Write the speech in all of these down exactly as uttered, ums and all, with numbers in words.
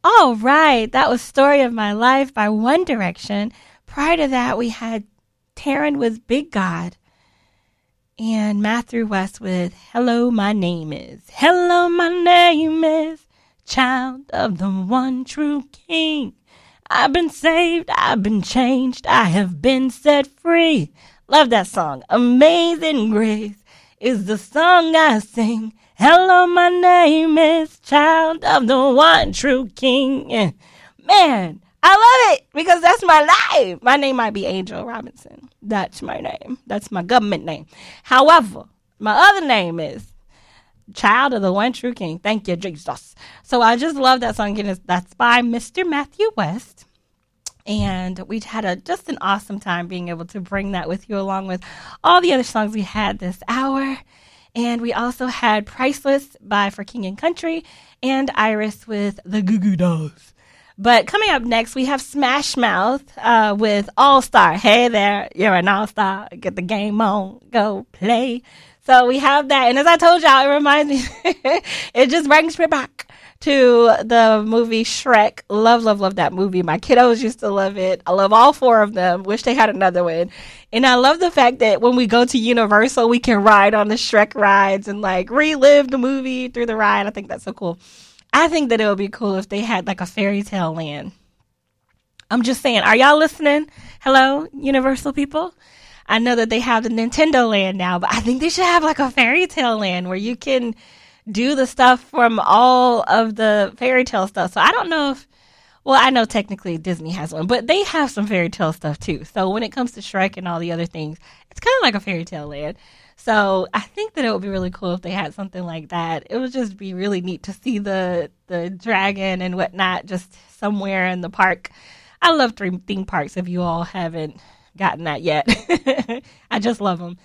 All right, that was Story of My Life by One Direction. Prior to that, we had Taryn with Big God and Matthew West with Hello, My Name Is. Hello, my name is Child of the One True King. I've been saved, I've been changed, I have been set free. Love that song. Amazing Grace is the song I sing. Hello, my name is Child of the One True King. Man, I love it because that's my name. My name might be Angel Robinson. That's my name. That's my government name. However, my other name is Child of the One True King. Thank you, Jesus. So I just love that song. That's by Mister Matthew West. And we had a just an awesome time being able to bring that with you along with all the other songs we had this hour. And we also had Priceless by For King and Country and Iris with the Goo Goo Dolls. But coming up next, we have Smash Mouth uh, with All Star. Hey there, you're an all star. Get the game on, go play. So we have that. And as I told y'all, it reminds me, it just brings me back to the movie Shrek. Love, love, love that movie. My kiddos used to love it. I love all four of them. Wish they had another one. And I love the fact that when we go to Universal, we can ride on the Shrek rides and like relive the movie through the ride. I think that's so cool. I think that it would be cool if they had like a fairy tale land. I'm just saying, are y'all listening? Hello, Universal people? I know that they have the Nintendo land now, but I think they should have like a fairy tale land where you can do the stuff from all of the fairy tale stuff. So I don't know if, well, I know technically Disney has one, but they have some fairy tale stuff too. So when it comes to Shrek and all the other things, it's kind of like a fairy tale land. So I think that it would be really cool if they had something like that. It would just be really neat to see the the dragon and whatnot just somewhere in the park. I love theme parks if you all haven't gotten that yet. I just love them.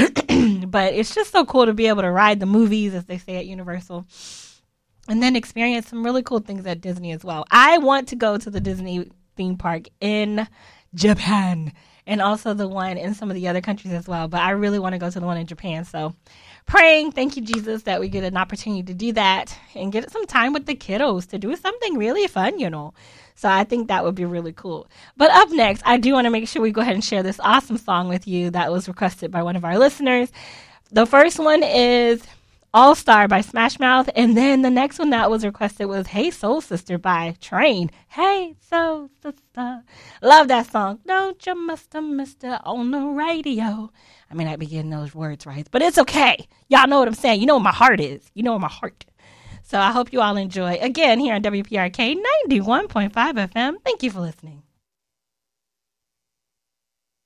But it's just so cool to be able to ride the movies, as they say at Universal, and then experience some really cool things at Disney as well. I want to go to the Disney theme park in Japan and also the one in some of the other countries as well. But I really want to go to the one in Japan. So praying, thank you, Jesus, that we get an opportunity to do that and get some time with the kiddos to do something really fun, you know. So I think that would be really cool. But up next, I do want to make sure we go ahead and share this awesome song with you that was requested by one of our listeners. The first one is All Star by Smash Mouth. And then the next one that was requested was Hey Soul Sister by Train. Hey Soul Sister. Love that song. Don't you must have missed it on the radio. I mean, I be getting those words right, but it's okay. Y'all know what I'm saying. You know where my heart is. You know where my heart is. So I hope you all enjoy. Again, here on W P R K ninety-one point five F M. Thank you for listening.